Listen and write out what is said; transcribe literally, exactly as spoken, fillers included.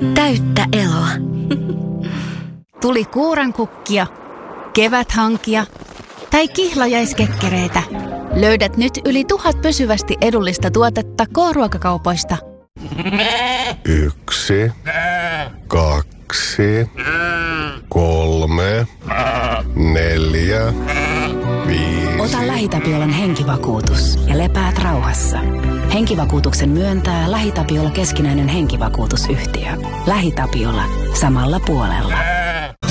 Täyttä eloa. Tuli kuurankukkia, keväthankia tai kihlajaiskekkereitä. Löydät nyt yli tuhat pysyvästi edullista tuotetta K-ruokakaupoista. Yksi, kaksi, kolme, neljä, viisi. Ota LähiTapiolan henkivakuutus ja lepäät rauhassa. Henkivakuutuksen myöntää LähiTapiola keskinäinen henkivakuutusyhtiö. LähiTapiola. Samalla puolella.